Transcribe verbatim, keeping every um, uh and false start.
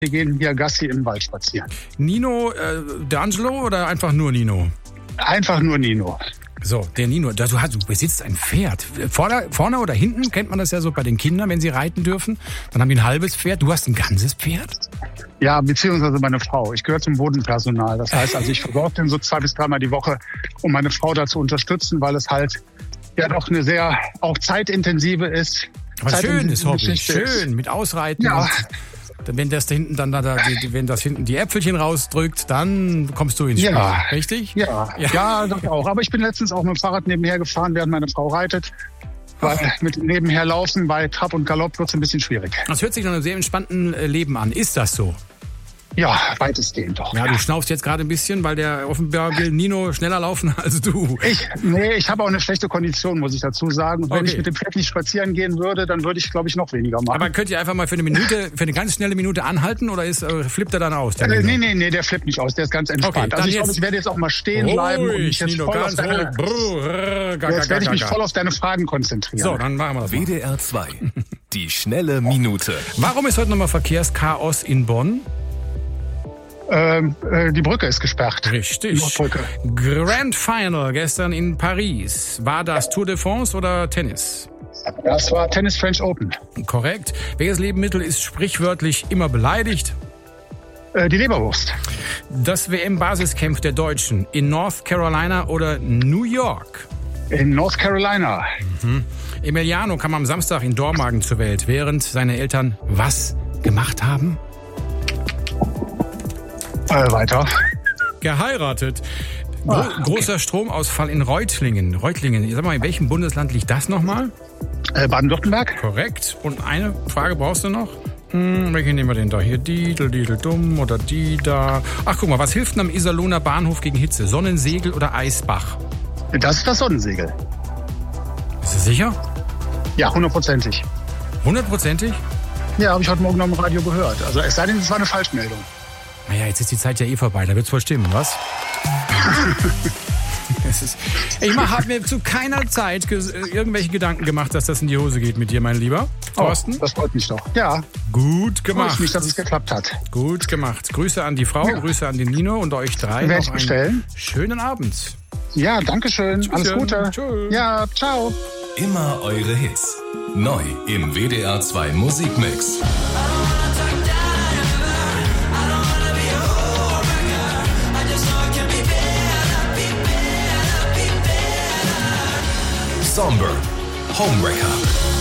Wir gehen hier Gassi im Wald spazieren. Nino äh, D'Angelo oder einfach nur Nino? Einfach nur Nino. So, der Nino, du, hast, du besitzt ein Pferd. Vorne, vorne oder hinten kennt man das ja so bei den Kindern, wenn sie reiten dürfen. Dann haben die ein halbes Pferd. Du hast ein ganzes Pferd? Ja, beziehungsweise meine Frau. Ich gehöre zum Bodenpersonal. Das heißt, also ich versorge den so zwei bis dreimal die Woche, um meine Frau da zu unterstützen, weil es halt ja doch eine sehr auch zeitintensive ist. Aber schönes Hobby, schön, mit Ausreiten. Ja. Und wenn das da hinten dann da, die, wenn das hinten die Äpfelchen rausdrückt, dann kommst du ins Spiel, ja. Richtig? Ja, ja, ja, das auch. Aber ich bin letztens auch mit dem Fahrrad nebenher gefahren, während meine Frau reitet. Weil Ach. mit nebenher laufen bei Trab und Galopp wird es ein bisschen schwierig. Das hört sich nach einem sehr entspannten Leben an. Ist das so? Ja, weitestgehend doch. Ja, du schnaufst jetzt gerade ein bisschen, weil der offenbar will Nino schneller laufen als du. Ich, nee, ich habe auch eine schlechte Kondition, muss ich dazu sagen. Und wenn okay. ich mit dem Pferd nicht spazieren gehen würde, dann würde ich, glaube ich, noch weniger machen. Aber könnt ihr einfach mal für eine Minute, für eine ganz schnelle Minute anhalten oder ist, äh, flippt er dann aus? Der äh, nee, nee, nee, der flippt nicht aus, der ist ganz entspannt. Okay, also ich jetzt, glaube, ich werde jetzt auch mal stehen ruhig, bleiben und mich jetzt Nino, voll auf deine, brrr, ga, jetzt ga, werde ich ga, mich ga. voll auf deine Fragen konzentrieren. So, dann machen wir das mal. W D R zwei, die schnelle Minute. Warum ist heute nochmal Verkehrschaos in Bonn? Ähm, äh, die Brücke ist gesperrt. Richtig. Grand Final gestern in Paris. War das Tour de France oder Tennis? Das war Tennis French Open. Korrekt. Welches Lebensmittel ist sprichwörtlich immer beleidigt? Äh, die Leberwurst. Das W M-Basiscamp der Deutschen in North Carolina oder New York? In North Carolina. Mhm. Emiliano kam am Samstag in Dormagen zur Welt, während seine Eltern was gemacht haben? Äh, weiter. Geheiratet. Gro- Ah, okay. Großer Stromausfall in Reutlingen. Reutlingen. Sag mal, in welchem Bundesland liegt das nochmal? Äh, Baden-Württemberg. Korrekt. Und eine Frage brauchst du noch? Hm, welche nehmen wir denn da? Hier Didel, Didel, Dumm oder die da? Ach, guck mal, was hilft denn am Iserlohner Bahnhof gegen Hitze? Sonnensegel oder Eisbach? Das ist das Sonnensegel. Bist du sicher? Ja, hundertprozentig. Hundertprozentig? Ja, habe ich heute Morgen noch im Radio gehört. Also es sei denn, es war eine Falschmeldung. Naja, jetzt ist die Zeit ja eh vorbei, da wird's wohl stimmen, was? Es ist, ich habe mir zu keiner Zeit ges- irgendwelche Gedanken gemacht, dass das in die Hose geht mit dir, mein Lieber. Thorsten? Oh, das freut mich doch. Ja, Gut freut gemacht. mich, dass es geklappt hat. Gut gemacht. Grüße an die Frau, Ja. Grüße an den Nino und euch drei. Werde ich Noch einen bestellen. schönen Abend. Ja, danke schön. Alles Tschüsschen. Gute. Tschüss. Ja, ciao. Immer eure Hits. Neu im W D R zwei Musikmix. Somber, Homewrecker.